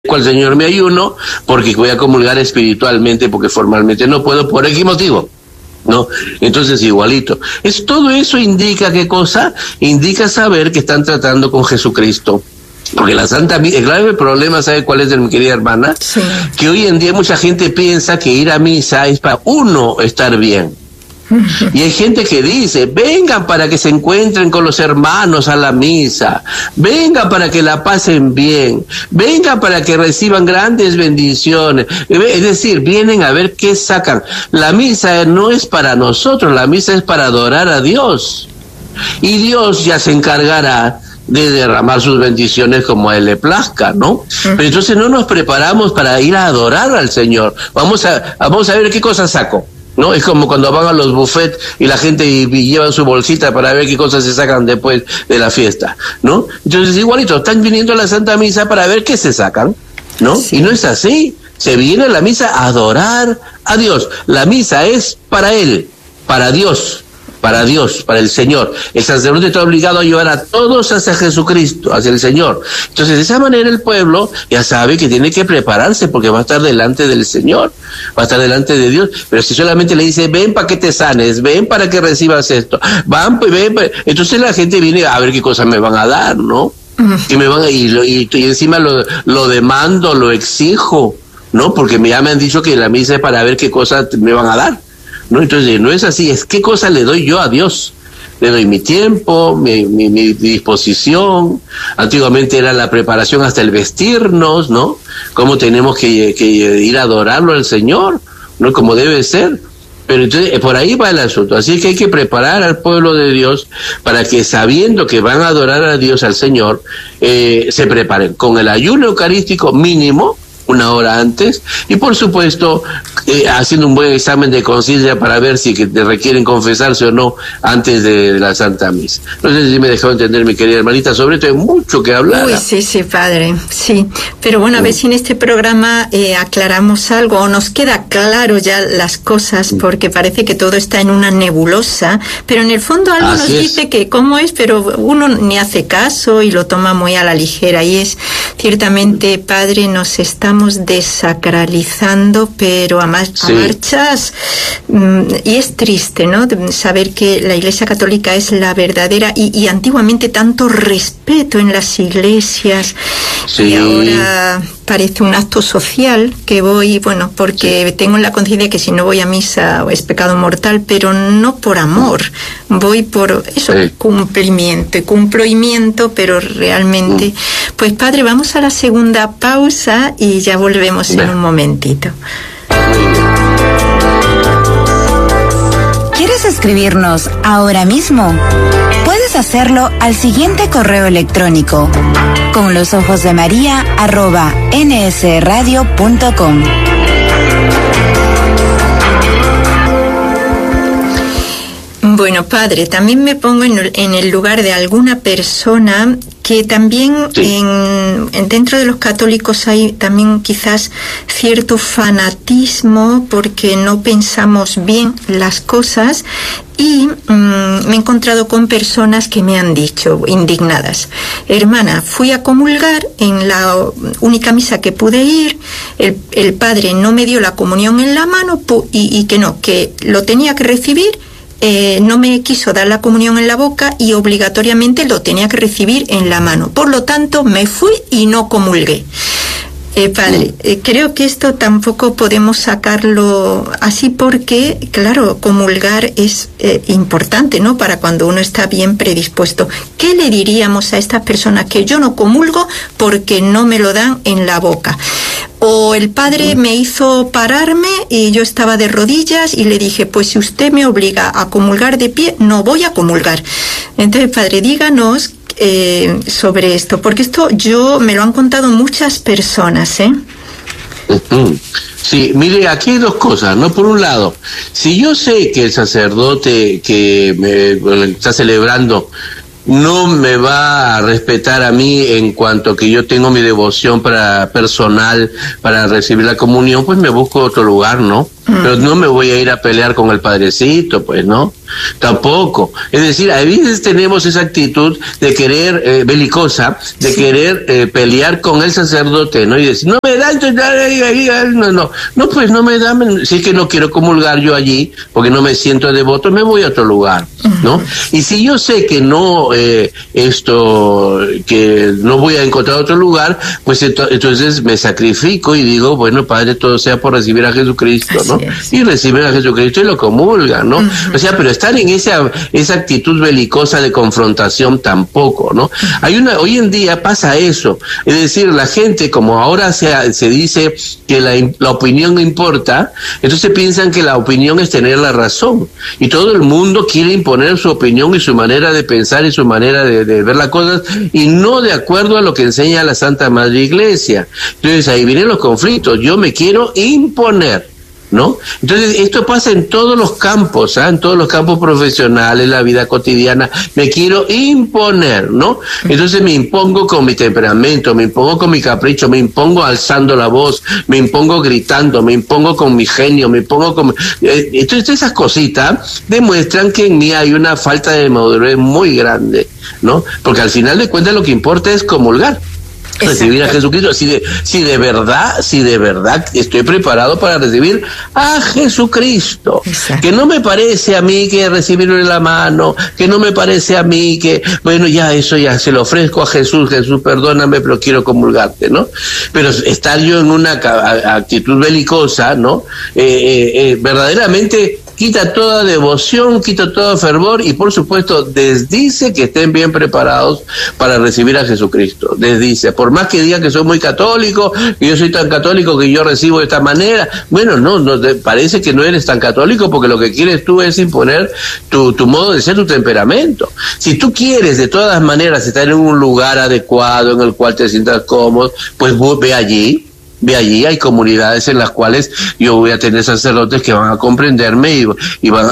al Señor me ayuno porque voy a comulgar espiritualmente, porque formalmente no puedo por X motivo, ¿no? Entonces igualito. Todo eso indica, ¿qué cosa? Indica saber que están tratando con Jesucristo. Porque la Santa Misa, el grave problema, ¿sabe cuál es, mi querida hermana? Sí. Que hoy en día mucha gente piensa que ir a misa es para uno estar bien. Y hay gente que dice, vengan para que se encuentren con los hermanos a la misa, vengan para que la pasen bien, vengan para que reciban grandes bendiciones. Es decir, vienen a ver qué sacan. La misa no es para nosotros, la misa es para adorar a Dios. Y Dios ya se encargará de derramar sus bendiciones como a Él le plazca, ¿no? Pero entonces no nos preparamos para ir a adorar al Señor. Vamos a ver qué cosas saco, ¿no? Es como cuando van a los buffets y la gente lleva su bolsita para ver qué cosas se sacan después de la fiesta, ¿no? Entonces igualito, están viniendo a la Santa Misa para ver qué se sacan, ¿no? Sí. Y no es así. Se viene a la misa a adorar a Dios. La misa es para Él, para Dios, para el Señor. El sacerdote está obligado a llevar a todos hacia Jesucristo, hacia el Señor. Entonces, de esa manera el pueblo ya sabe que tiene que prepararse porque va a estar delante del Señor, va a estar delante de Dios. Pero si solamente le dice, ven para que te sanes, ven para que recibas esto, ven, entonces la gente viene a ver qué cosas me van a dar, ¿no? Y me van y encima lo demando, lo exijo, ¿no? Porque ya me han dicho que la misa es para ver qué cosas me van a dar, ¿no? Entonces no es así, es qué cosa le doy yo a Dios. Le doy mi tiempo, mi disposición. Antiguamente era la preparación hasta el vestirnos, ¿no? Cómo tenemos que ir a adorarlo al Señor, ¿no? Como debe ser. Pero entonces por ahí va el asunto. Así que hay que preparar al pueblo de Dios para que, sabiendo que van a adorar a Dios, al Señor, se preparen con el ayuno eucarístico mínimo, una hora antes, y por supuesto haciendo un buen examen de conciencia para ver si requieren confesarse o no antes de la Santa Misa. No sé si me dejó entender, mi querida hermanita, sobre esto hay mucho que hablar. Uy, sí, padre, sí. Pero bueno, a ver si en este programa aclaramos algo o nos queda claro ya las cosas, porque parece que todo está en una nebulosa, pero en el fondo algo Así nos es. dice que cómo es, pero uno ni hace caso y lo toma muy a la ligera. Y es ciertamente, padre, nos estamos desacralizando, pero a marchas, y es triste, ¿no? Saber que la Iglesia Católica es la verdadera, y antiguamente tanto respeto en las iglesias, Sí. y ahora parece un acto social que voy, bueno, porque tengo en la conciencia que si no voy a misa es pecado mortal, pero no por amor, voy por eso, Sí. cumplimiento, pero realmente. Pues padre, vamos a la segunda pausa y ya volvemos en un momentito. ¿Quieres escribirnos ahora mismo? Puedes hacerlo al siguiente correo electrónico: conlosojosdemaria@nsradio.com. Bueno, padre, también me pongo en el lugar de alguna persona que también Sí. dentro de los católicos hay también quizás cierto fanatismo porque no pensamos bien las cosas, y me he encontrado con personas que me han dicho, indignadas: hermana, fui a comulgar en la única misa que pude ir, el padre no me dio la comunión en la mano y que lo tenía que recibir. No me quiso dar la comunión en la boca y obligatoriamente lo tenía que recibir en la mano. Por lo tanto, me fui y no comulgué. Padre, creo que esto tampoco podemos sacarlo así porque, claro, comulgar es importante, ¿no? Para cuando uno está bien predispuesto. ¿Qué le diríamos a estas personas que yo no comulgo porque no me lo dan en la boca? O el padre me hizo pararme y yo estaba de rodillas y le dije, pues si usted me obliga a comulgar de pie, no voy a comulgar. Entonces, padre, díganos sobre esto, porque esto me lo han contado muchas personas, ¿eh? Sí, mire, aquí hay dos cosas, ¿no? Por un lado, si yo sé que el sacerdote que me está celebrando no me va a respetar a mí en cuanto que yo tengo mi devoción personal para recibir la comunión, pues me busco otro lugar, ¿no? Pero no me voy a ir a pelear con el padrecito, pues, ¿no? Tampoco. Es decir, a veces tenemos esa actitud de querer, belicosa, de querer pelear con el sacerdote, ¿no? Y decir, no me da, pues no me da, si es que no quiero comulgar yo allí, porque no me siento devoto, me voy a otro lugar, ¿no? Y si yo sé que no, que no voy a encontrar otro lugar, pues entonces me sacrifico y digo, bueno, Padre, todo sea por recibir a Jesucristo, ¿no? Y reciben a Jesucristo y lo comulgan, ¿no? O sea, pero estar en esa actitud belicosa de confrontación tampoco, ¿no? Hoy en día pasa eso, es decir, la gente, como ahora se dice que la opinión no importa, entonces piensan que la opinión es tener la razón, y todo el mundo quiere imponer su opinión y su manera de pensar y su manera de ver las cosas, y no de acuerdo a lo que enseña la Santa Madre Iglesia. Entonces ahí vienen los conflictos, yo me quiero imponer, ¿no? Entonces esto pasa en todos los campos, en todos los campos profesionales, la vida cotidiana, me quiero imponer, ¿no? Entonces me impongo con mi temperamento, me impongo con mi capricho, me impongo alzando la voz, me impongo gritando, me impongo con mi genio, me impongo con... Entonces esas cositas demuestran que en mí hay una falta de madurez muy grande, ¿no? Porque al final de cuentas lo que importa es comulgar. Recibir a Jesucristo, si de verdad estoy preparado para recibir a Jesucristo. Exacto. Que no me parece a mí que recibirlo en la mano, que no me parece a mí que, bueno, ya eso ya se lo ofrezco a Jesús, perdóname, pero quiero comulgarte, ¿no? Pero estar yo en una actitud belicosa, ¿no? Verdaderamente quita toda devoción, quita todo fervor y por supuesto desdice que estén bien preparados para recibir a Jesucristo. Desdice, por más que digan que soy muy católico, que yo soy tan católico que yo recibo de esta manera, bueno, no te parece que no eres tan católico porque lo que quieres tú es imponer tu modo de ser, tu temperamento. Si tú quieres de todas maneras estar en un lugar adecuado en el cual te sientas cómodo, pues ve allí, hay comunidades en las cuales yo voy a tener sacerdotes que van a comprenderme y van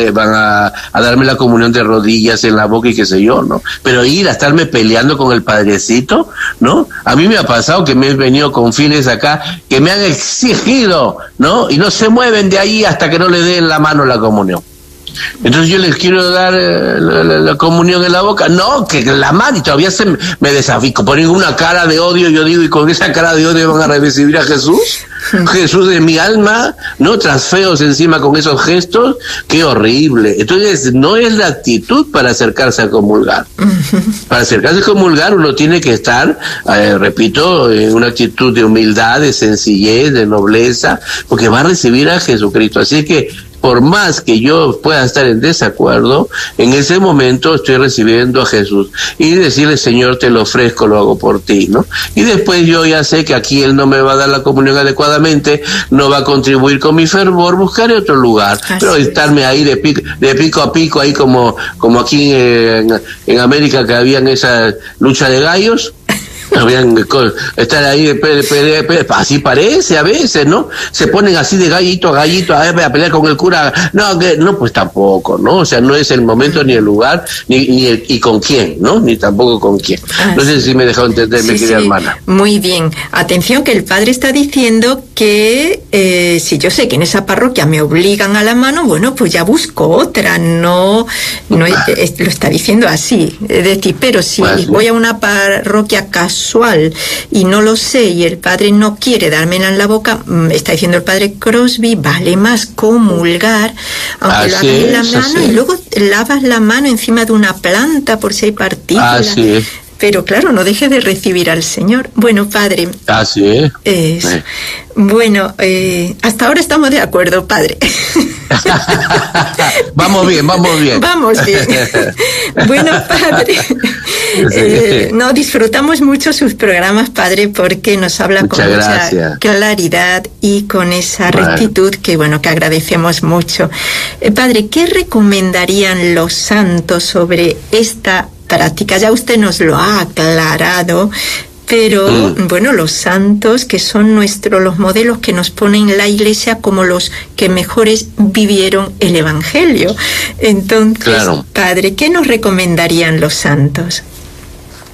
a darme la comunión de rodillas en la boca y qué sé yo, ¿no? Pero ir a estarme peleando con el padrecito, ¿no? A mí me ha pasado que me he venido con fines acá que me han exigido, ¿no? Y no se mueven de ahí hasta que no le den la mano la comunión. Entonces yo les quiero dar la comunión en la boca, no, que la mano, y todavía me desafío, ponen una cara de odio, yo digo, y con esa cara de odio van a recibir a Jesús, Jesús de mi alma, ¿no? Trasfeos encima con esos gestos, qué horrible. Entonces no es la actitud para acercarse a comulgar. Para acercarse a comulgar uno tiene que estar, repito, en una actitud de humildad, de sencillez, de nobleza, porque va a recibir a Jesucristo. Así que por más que yo pueda estar en desacuerdo, en ese momento estoy recibiendo a Jesús y decirle, Señor, te lo ofrezco, lo hago por ti, ¿no? Y después yo ya sé que aquí Él no me va a dar la comunión adecuadamente, no va a contribuir con mi fervor, buscaré otro lugar. Así pero estarme ahí de pico a pico, ahí como aquí en América que habían esa lucha de gallos. Estar ahí, así parece a veces, ¿no? Se ponen así de gallito a gallito a pelear con el cura. No, pues tampoco, ¿no? O sea, no es el momento ni el lugar, y con quién, ¿no? Ni tampoco con quién. No sé si me he dejado entender, mi querida hermana. Muy bien. Atención, que el padre está diciendo que si yo sé que en esa parroquia me obligan a la mano, bueno, pues ya busco otra. No lo está diciendo así. Es decir, pero si voy a una parroquia casual y no lo sé y el padre no quiere dármela en la boca, está diciendo el padre Crosby, vale más comulgar, aunque lo hagas en la mano y luego lavas la mano encima de una planta por si hay partículas. Pero claro, no deje de recibir al Señor. Bueno, padre. Así es. Bueno, hasta ahora estamos de acuerdo, padre. Vamos bien. Vamos bien. Bueno, padre, disfrutamos mucho sus programas, padre, porque nos habla con mucha claridad y con esa rectitud que agradecemos mucho. Padre, ¿qué recomendarían los santos sobre esta práctica? Ya usted nos lo ha aclarado, pero los santos que son los modelos que nos ponen la Iglesia como los que mejores vivieron el Evangelio. Entonces, padre, ¿qué nos recomendarían los santos?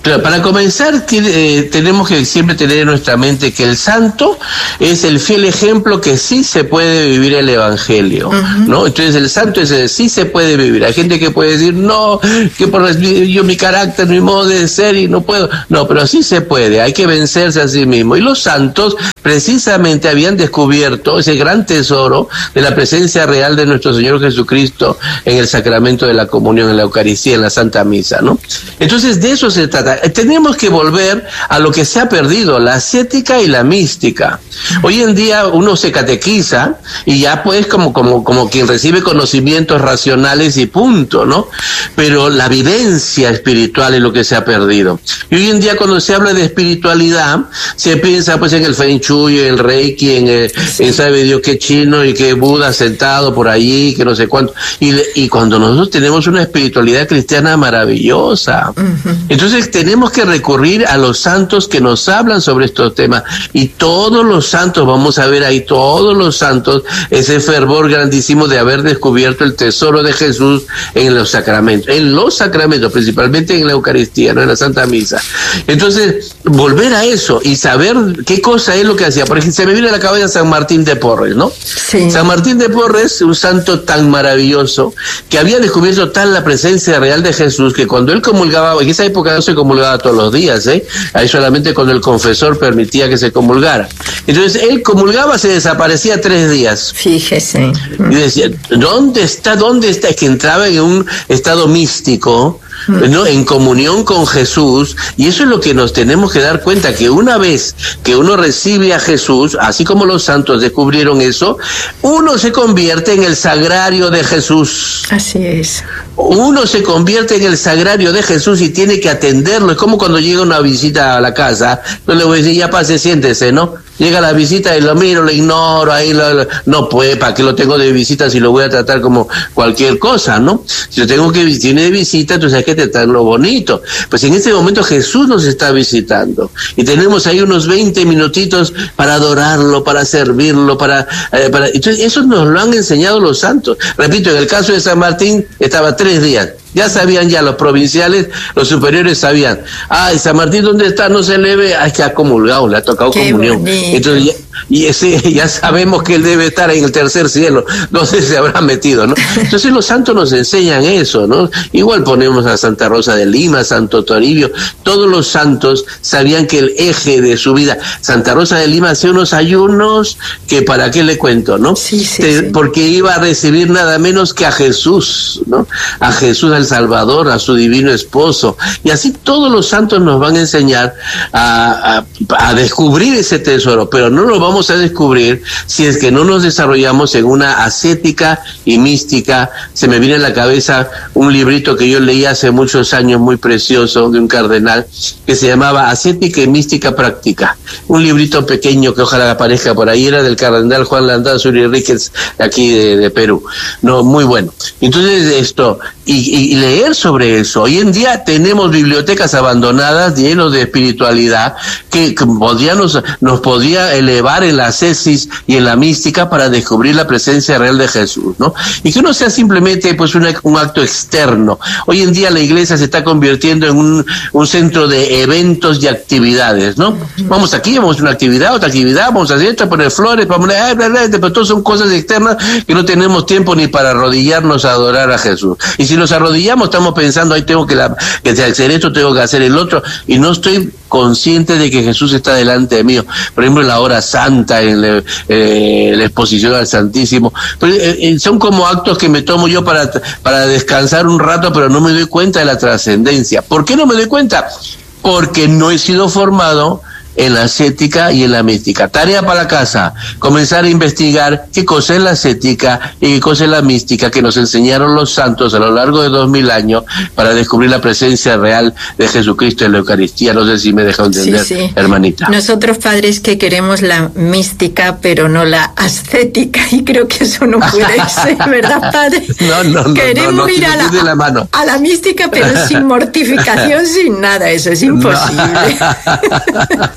Claro, para comenzar, tenemos que siempre tener en nuestra mente que el santo es el fiel ejemplo que sí se puede vivir el evangelio, ¿no? Entonces el santo es sí se puede vivir. Hay gente que puede decir, no, que por yo mi carácter, mi modo de ser y no puedo. No, pero sí se puede, hay que vencerse a sí mismo. Y los santos precisamente habían descubierto ese gran tesoro de la presencia real de nuestro Señor Jesucristo en el sacramento de la comunión, en la Eucaristía, en la Santa Misa, ¿no? Entonces de eso se trata. Tenemos que volver a lo que se ha perdido, la ascética y la mística. Hoy en día uno se catequiza y ya pues como quien recibe conocimientos racionales y punto, ¿no? Pero la vivencia espiritual es lo que se ha perdido. Y hoy en día cuando se habla de espiritualidad, se piensa pues en el Feng Shui, en el Reiki, en sabe Dios qué chino y qué Buda sentado por allí, que no sé cuánto. Y cuando nosotros tenemos una espiritualidad cristiana maravillosa. Entonces tenemos que recurrir a los santos que nos hablan sobre estos temas. Y todos los santos, vamos a ver ahí, todos los santos, ese fervor grandísimo de haber descubierto el tesoro de Jesús en los sacramentos, principalmente en la Eucaristía, ¿no? En la Santa Misa. Entonces, volver a eso y saber qué cosa es lo que hacía. Por ejemplo, se me viene a la cabeza San Martín de Porres, ¿no? Sí. San Martín de Porres, un santo tan maravilloso, que había descubierto tal la presencia real de Jesús, que cuando él comulgaba, en esa época no se comulgaba todos los días, ahí solamente cuando el confesor permitía que se comulgara. Entonces, él comulgaba, se desaparecía 3 días. Fíjese. Y decía, ¿dónde está? Es que entraba en un estado místico, ¿no? En comunión con Jesús, y eso es lo que nos tenemos que dar cuenta, que una vez que uno recibe a Jesús, así como los santos descubrieron eso, uno se convierte en el sagrario de Jesús. Así es. Uno se convierte en el sagrario de Jesús y tiene que atenderlo. Es como cuando llega una visita a la casa, no le voy a decir, ya pase, siéntese, ¿no? Llega la visita y lo miro, lo ignoro, ahí no puede, ¿para qué lo tengo de visita si lo voy a tratar como cualquier cosa, ¿no? Si lo tengo que tiene de visita, entonces hay que tratarlo bonito. Pues en este momento Jesús nos está visitando y tenemos ahí unos 20 minutitos para adorarlo, para servirlo, entonces eso nos lo han enseñado los santos. Repito, en el caso de San Martín estaba 3 días. Ya sabían los provinciales, los superiores sabían. San Martín, ¿dónde está? No se le ve. Es que ha comulgado, le ha tocado comunión. Bonito. Entonces ya sabemos que él debe estar en el tercer cielo, donde se habrá metido, ¿no? Entonces los santos nos enseñan eso, ¿no? Igual ponemos a Santa Rosa de Lima, Santo Toribio, todos los santos sabían que el eje de su vida, Santa Rosa de Lima hacía unos ayunos que para qué le cuento, ¿no? Sí. Porque iba a recibir nada menos que a Jesús, ¿no? A Jesús, al Salvador, a su divino esposo. Y así todos los santos nos van a enseñar a descubrir ese tesoro, pero no lo vamos a descubrir si es que no nos desarrollamos en una ascética y mística. Se me viene a la cabeza un librito que yo leí hace muchos años, muy precioso, de un cardenal, que se llamaba Ascética y Mística Práctica. Un librito pequeño que ojalá aparezca por ahí, era del cardenal Juan Landázuri Ríquez, aquí de Perú. No, muy bueno. Entonces esto, y leer sobre eso. Hoy en día tenemos bibliotecas abandonadas llenos de espiritualidad que nos podía elevar en la ascesis y en la mística para descubrir la presencia real de Jesús, ¿no? Y que no sea simplemente pues un acto externo. Hoy en día la iglesia se está convirtiendo en un centro de eventos y actividades, ¿no? Vamos aquí, vamos a una actividad, otra actividad, vamos a hacer esto, poner flores, pero todo son cosas externas que no tenemos tiempo ni para arrodillarnos a adorar a Jesús. Y si nos arrodillamos estamos pensando, tengo que hacer esto, tengo que hacer el otro, y no estoy consciente de que Jesús está delante de mí. Por ejemplo, en la hora santa, en la exposición al Santísimo. Son como actos que me tomo yo para descansar un rato, pero no me doy cuenta de la trascendencia. ¿Por qué no me doy cuenta? Porque no he sido formado en la ascética y en la mística. Tarea para la casa, comenzar a investigar qué cosa es la ascética y qué cosa es la mística que nos enseñaron los santos a lo largo de 2000 años para descubrir la presencia real de Jesucristo en la Eucaristía. No sé si me deja entender, sí. Hermanita. Nosotros, padres, que queremos la mística pero no la ascética, y creo que eso no puede ser, ¿verdad, padre? No, queremos ir a la mística pero sin mortificación, sin nada, eso es imposible.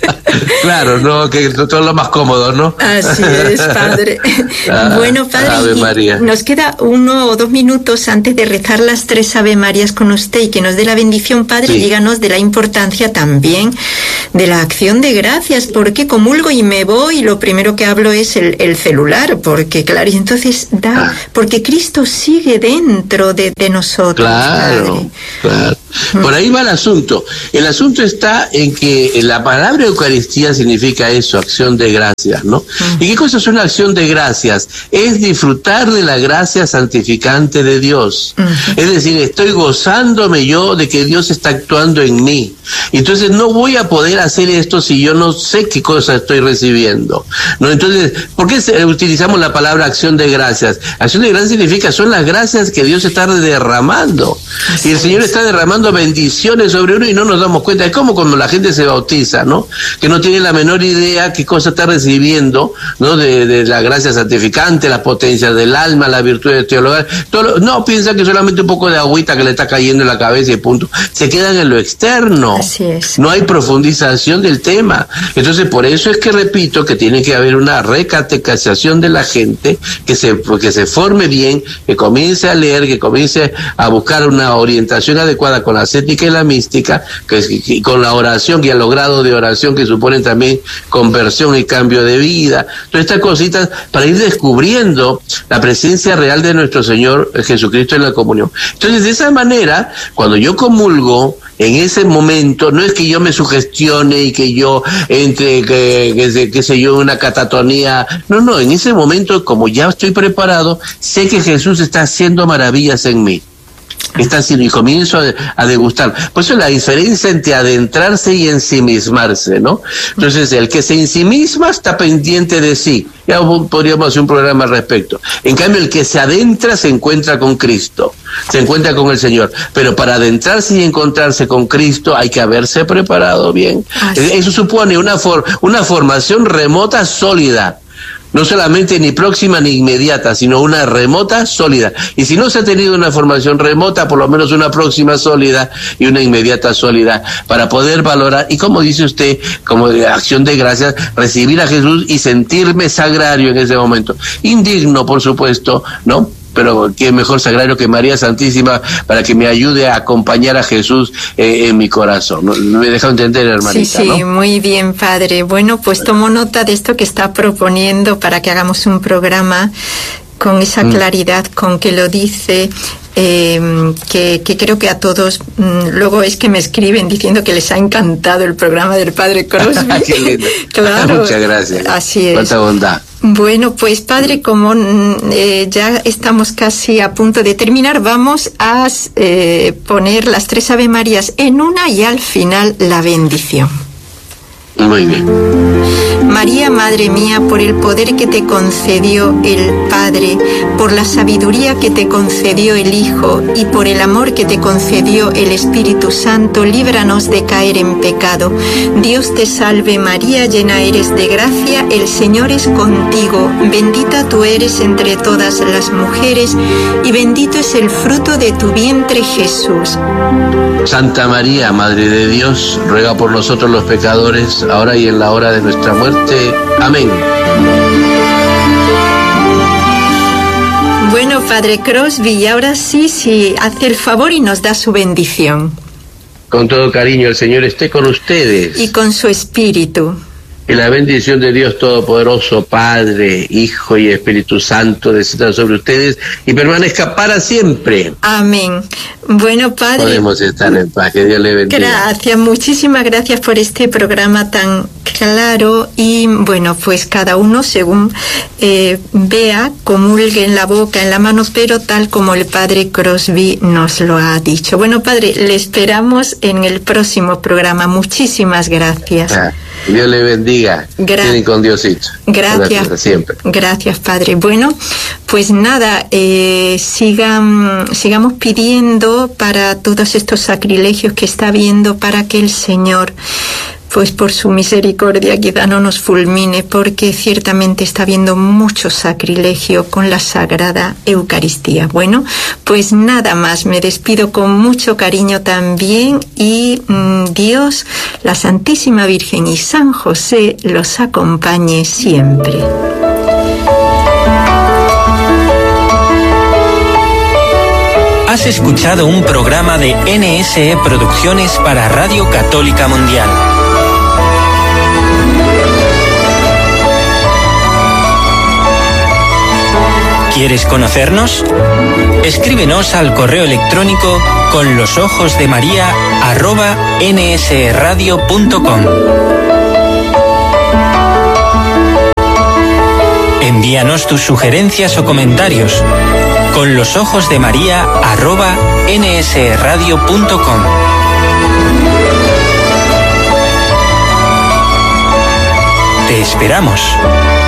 Claro, no, que todo lo más cómodo, ¿no? Así es, padre. Bueno, padre, Ave María. Nos queda 1 o 2 minutos antes de rezar las 3 Ave Marías con usted y que nos dé la bendición, padre. Sí. Díganos de la importancia también de la acción de gracias, porque comulgo y me voy y lo primero que hablo es el celular, porque claro, y entonces porque Cristo sigue dentro de nosotros. Claro, padre. Claro. Por ahí va el asunto. El asunto está en que la palabra Eucaristía significa eso, acción de gracias, ¿no? ¿Y qué cosa es una acción de gracias? Es disfrutar de la gracia santificante de Dios. Es decir, estoy gozándome yo de que Dios está actuando en mí. Entonces no voy a poder hacer esto si yo no sé qué cosa estoy recibiendo, ¿no? Entonces, ¿por qué utilizamos la palabra acción de gracias? Acción de gracias significa, son las gracias que Dios está derramando. Y el Señor está derramando bendiciones sobre uno y no nos damos cuenta. Es como cuando la gente se bautiza, ¿no? Que no tiene la menor idea qué cosa está recibiendo, ¿no? De la gracia santificante, las potencias del alma, las virtudes teologales. No, piensa que solamente un poco de agüita que le está cayendo en la cabeza y punto. Se quedan en lo externo. Así es. No hay profundización del tema. Entonces, por eso es que repito que tiene que haber una recatequización de la gente, que se forme bien, que comience a leer, que comience a buscar una orientación adecuada con la ascética y la mística, que con la oración y a los grados de oración que suponen también conversión y cambio de vida. Todas estas cositas para ir descubriendo la presencia real de nuestro Señor Jesucristo en la comunión. Entonces, de esa manera, cuando yo comulgo, en ese momento, no es que yo me sugestione y que yo entre, qué sé yo, una catatonía. No, en ese momento, como ya estoy preparado, sé que Jesús está haciendo maravillas en mí. Está haciendo, y comienzo a degustar. Por eso la diferencia entre adentrarse y ensimismarse, ¿no? Entonces, el que se ensimisma está pendiente de sí. Ya podríamos hacer un programa al respecto. En cambio, el que se adentra se encuentra con Cristo, se encuentra con el Señor. Pero para adentrarse y encontrarse con Cristo hay que haberse preparado bien. Eso supone una formación remota sólida. No solamente ni próxima ni inmediata, sino una remota sólida. Y si no se ha tenido una formación remota, por lo menos una próxima sólida y una inmediata sólida, para poder valorar, y como dice usted, como acción de gracias, recibir a Jesús y sentirme sagrario en ese momento. Indigno, por supuesto, ¿no? Pero qué mejor sagrario que María Santísima para que me ayude a acompañar a Jesús en mi corazón. ¿Me deja entender, hermanita? Sí, ¿no? Muy bien, padre. Bueno, pues tomo nota de esto que está proponiendo para que hagamos un programa con esa claridad con que lo dice. Que creo que a todos luego es que me escriben diciendo que les ha encantado el programa del padre Crosby. Qué lindo. Claro, muchas gracias. Así es. Cuánta bondad. Bueno, pues padre, como ya estamos casi a punto de terminar, vamos a poner las 3 Ave Marías en una y al final la bendición. Muy bien. María, Madre mía, por el poder que te concedió el Padre, por la sabiduría que te concedió el Hijo y por el amor que te concedió el Espíritu Santo, líbranos de caer en pecado. Dios te salve María, llena eres de gracia, el Señor es contigo, bendita tú eres entre todas las mujeres y bendito es el fruto de tu vientre Jesús. Santa María, Madre de Dios, ruega por nosotros los pecadores, ahora y en la hora de nuestra muerte. Amén. Bueno, padre Crosby, y ahora sí, hace el favor y nos da su bendición. Con todo cariño, el Señor esté con ustedes. Y con su espíritu. Y la bendición de Dios Todopoderoso, Padre, Hijo y Espíritu Santo, descienda sobre ustedes y permanezca para siempre. Amén. Bueno, Padre. Podemos estar en paz, que Dios le bendiga. Gracias, muchísimas gracias por este programa tan claro y bueno, pues cada uno según vea, comulgue en la boca, en la mano, pero tal como el Padre Crosby nos lo ha dicho. Bueno, Padre, le esperamos en el próximo programa. Muchísimas gracias. Dios le bendiga. Tienen con Diosito. Gracias. Siempre. Gracias, Padre. Bueno, pues nada, sigamos pidiendo para todos estos sacrilegios que está habiendo para que el Señor pues por su misericordia quizá no nos fulmine, porque ciertamente está habiendo mucho sacrilegio con la Sagrada Eucaristía. Bueno, pues nada más, me despido con mucho cariño también y Dios, la Santísima Virgen y San José los acompañe siempre. Has escuchado un programa de NSE Producciones para Radio Católica Mundial. ¿Quieres conocernos? Escríbenos al correo electrónico conlosojosdemaria@nsradio.com. Envíanos tus sugerencias o comentarios conlosojosdemaria@nsradio.com. Te esperamos.